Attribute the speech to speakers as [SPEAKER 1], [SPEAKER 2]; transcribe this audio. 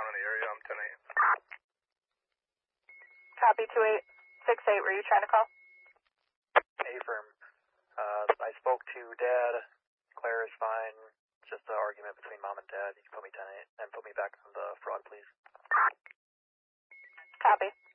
[SPEAKER 1] on in the area. I'm 10-8.
[SPEAKER 2] Copy 2868. Were you trying to call?
[SPEAKER 3] Affirm. I spoke to Dad. Claire is fine. Just an argument between Mom and Dad. You can put me 10-8 and put me back on the fraud, please.
[SPEAKER 2] Copy.